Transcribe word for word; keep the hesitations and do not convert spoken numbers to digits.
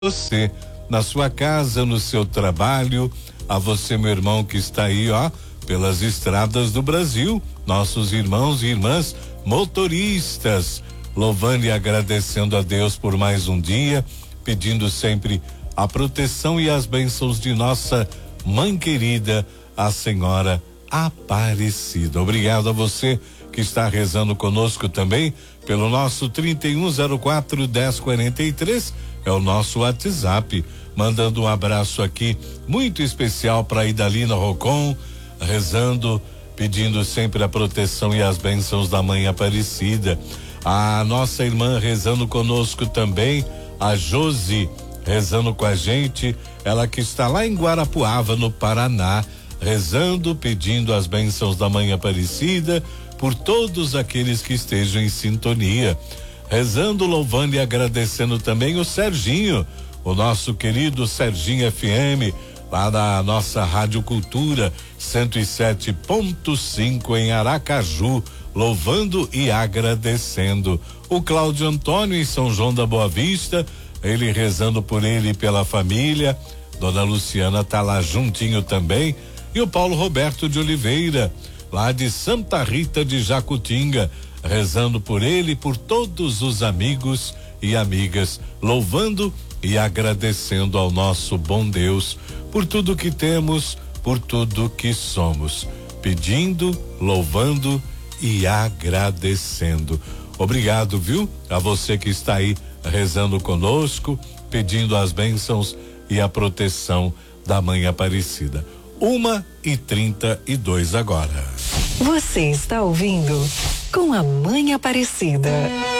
você, na sua casa, no seu trabalho, a você, meu irmão, que está aí, ó, pelas estradas do Brasil, nossos irmãos e irmãs motoristas, louvando e agradecendo a Deus por mais um dia, pedindo sempre a proteção e as bênçãos de nossa mãe querida, a Senhora Aparecida. Obrigado a você que está rezando conosco também pelo nosso trinta e um zero quatro, dez quarenta e três, é o nosso WhatsApp, mandando um abraço aqui muito especial para Idalina Rocon, rezando, pedindo sempre a proteção e as bênçãos da Mãe Aparecida. A nossa irmã rezando conosco também, a Josi, rezando com a gente, ela que está lá em Guarapuava, no Paraná, rezando, pedindo as bênçãos da Mãe Aparecida por todos aqueles que estejam em sintonia. Rezando, louvando e agradecendo também o Serginho, o nosso querido Serginho F M, lá da nossa Rádio Cultura cento e sete ponto cinco em Aracaju, louvando e agradecendo. O Cláudio Antônio em São João da Boa Vista, ele rezando por ele e pela família. Dona Luciana tá lá juntinho também. E o Paulo Roberto de Oliveira, lá de Santa Rita de Jacutinga, rezando por ele e por todos os amigos e amigas, louvando e agradecendo ao nosso bom Deus por tudo que temos, por tudo que somos, pedindo, louvando e agradecendo. Obrigado, viu? A você que está aí rezando conosco, pedindo as bênçãos e a proteção da Mãe Aparecida. Uma e trinta e dois agora. Você está ouvindo Com a Mãe Aparecida.